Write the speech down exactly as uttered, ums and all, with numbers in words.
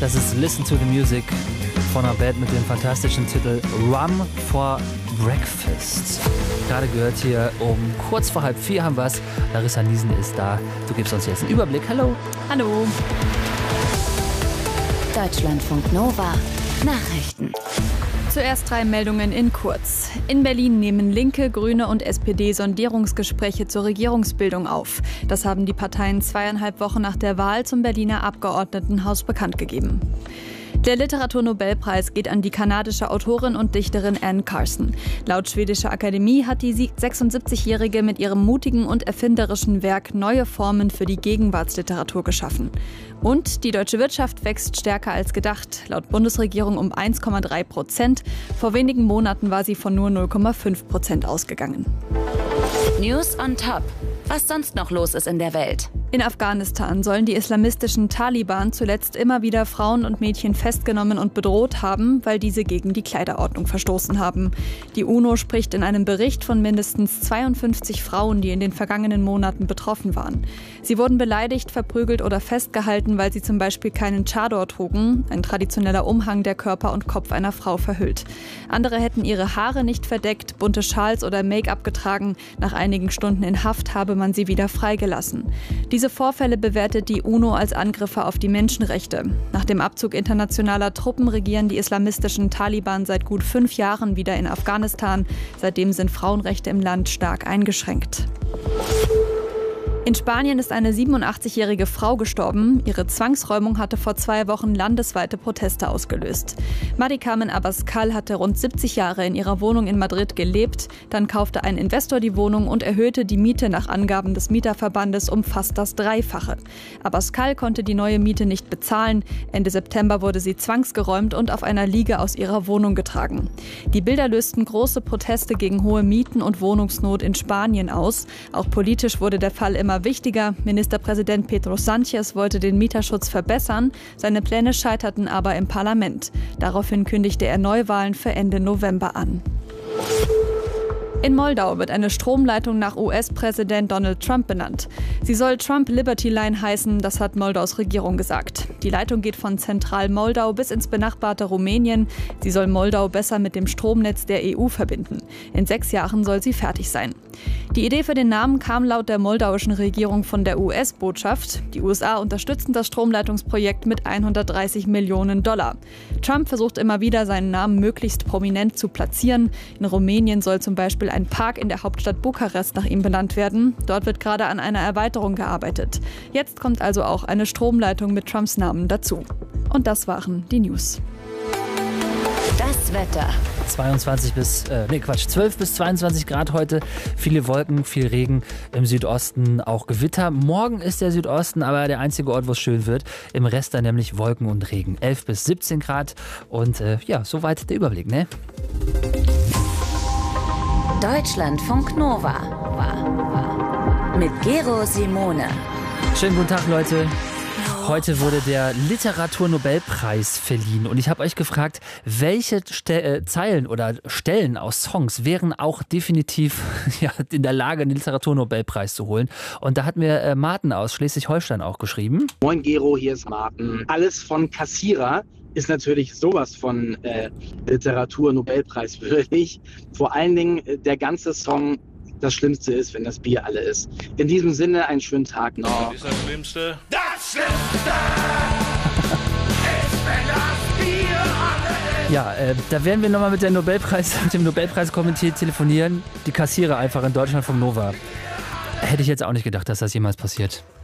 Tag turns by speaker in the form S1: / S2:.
S1: Das ist Listen to the Music von einer Band mit dem fantastischen Titel Rum for Breakfast. Gerade gehört hier um kurz vor halb vier haben wir es. Larissa Niesen ist da. Du gibst uns jetzt einen Überblick. Hallo.
S2: Hallo.
S3: Deutschlandfunk Nova. Nachrichten.
S2: Zuerst drei Meldungen in kurz. In Berlin nehmen Linke, Grüne und S P D Sondierungsgespräche zur Regierungsbildung auf. Das haben die Parteien zweieinhalb Wochen nach der Wahl zum Berliner Abgeordnetenhaus bekannt gegeben. Der Literaturnobelpreis geht an die kanadische Autorin und Dichterin Anne Carson. Laut schwedischer Akademie hat die sechsundsiebzigjährige mit ihrem mutigen und erfinderischen Werk neue Formen für die Gegenwartsliteratur geschaffen. Und die deutsche Wirtschaft wächst stärker als gedacht. Laut Bundesregierung um eins Komma drei Prozent. Vor wenigen Monaten war sie von nur null Komma fünf Prozent ausgegangen.
S3: News on Top. Was sonst noch los ist in der Welt.
S2: In Afghanistan sollen die islamistischen Taliban zuletzt immer wieder Frauen und Mädchen festgenommen und bedroht haben, weil diese gegen die Kleiderordnung verstoßen haben. Die UNO spricht in einem Bericht von mindestens zweiundfünfzig Frauen, die in den vergangenen Monaten betroffen waren. Sie wurden beleidigt, verprügelt oder festgehalten, weil sie zum Beispiel keinen Chador trugen, ein traditioneller Umhang, der Körper und Kopf einer Frau verhüllt. Andere hätten ihre Haare nicht verdeckt, bunte Schals oder Make-up getragen. Nach einigen Stunden in Haft habe man sie wieder freigelassen. Diese Vorfälle bewertet die UNO als Angriffe auf die Menschenrechte. Nach dem Abzug internationaler Truppen regieren die islamistischen Taliban seit gut fünf Jahren wieder in Afghanistan. Seitdem sind Frauenrechte im Land stark eingeschränkt. In Spanien ist eine siebenundachtzigjährige Frau gestorben. Ihre Zwangsräumung hatte vor zwei Wochen landesweite Proteste ausgelöst. Mari Carmen Abascal hatte rund siebzig Jahre in ihrer Wohnung in Madrid gelebt. Dann kaufte ein Investor die Wohnung und erhöhte die Miete nach Angaben des Mieterverbandes um fast das Dreifache. Abascal konnte die neue Miete nicht bezahlen. Ende September wurde sie zwangsgeräumt und auf einer Liege aus ihrer Wohnung getragen. Die Bilder lösten große Proteste gegen hohe Mieten und Wohnungsnot in Spanien aus. Auch politisch wurde der Fall immer wichtiger. Ministerpräsident Pedro Sánchez wollte den Mieterschutz verbessern. Seine Pläne scheiterten aber im Parlament. Daraufhin kündigte er Neuwahlen für Ende November an. In Moldau wird eine Stromleitung nach U S-Präsident Donald Trump benannt. Sie soll Trump Liberty Line heißen, das hat Moldaus Regierung gesagt. Die Leitung geht von Zentral-Moldau bis ins benachbarte Rumänien. Sie soll Moldau besser mit dem Stromnetz der E U verbinden. In sechs Jahren soll sie fertig sein. Die Idee für den Namen kam laut der moldauischen Regierung von der U S-Botschaft. Die U S A unterstützen das Stromleitungsprojekt mit hundertdreißig Millionen Dollar. Trump versucht immer wieder, seinen Namen möglichst prominent zu platzieren. In Rumänien soll zum Beispiel ein Park in der Hauptstadt Bukarest nach ihm benannt werden. Dort wird gerade an einer Erweiterung gearbeitet. Jetzt kommt also auch eine Stromleitung mit Trumps Namen dazu. Und das waren die News.
S3: Das Wetter.
S1: zweiundzwanzig bis, äh, nee Quatsch, zwölf bis zweiundzwanzig Grad heute. Viele Wolken, viel Regen, im Südosten auch Gewitter. Morgen ist der Südosten aber der einzige Ort, wo es schön wird. Im Rest dann nämlich Wolken und Regen. elf bis siebzehn Grad und äh, ja, soweit der Überblick, ne?
S3: Deutschlandfunk Nova. Mit Gero Simone.
S1: Schönen guten Tag, Leute. Heute wurde der Literaturnobelpreis verliehen und ich habe euch gefragt, welche Ste- äh, Zeilen oder Stellen aus Songs wären auch definitiv ja, in der Lage, den Literaturnobelpreis zu holen. Und da hat mir äh, Martin aus Schleswig-Holstein auch geschrieben.
S4: Moin Gero, hier ist Martin. Alles von Kassierer ist natürlich sowas von äh, Literatur-Nobelpreis würdig. Vor allen Dingen äh, der ganze Song Das Schlimmste ist, wenn das Bier alle ist. In diesem Sinne, einen schönen Tag noch.
S5: Was ist das Schlimmste? Das Schlimmste ist, wenn das Bier alle ist.
S1: Ja, äh, da werden wir nochmal mit, der Nobelpreis, mit dem Nobelpreiskomitee telefonieren. Die Kassierer einfach in Deutschland vom Nova. Hätte ich jetzt auch nicht gedacht, dass das jemals passiert.